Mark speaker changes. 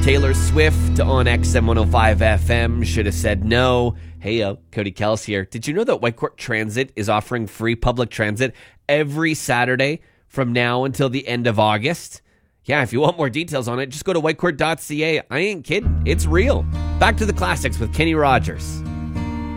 Speaker 1: Taylor Swift on XM 105 FM should have said no. Hey, Cody Kels here. Did you know that Whitecourt Transit is offering free public transit every Saturday from now until the end of August? Yeah, if you want more details on it, just go to whitecourt.ca. I ain't kidding. It's real. Back to the classics with Kenny Rogers.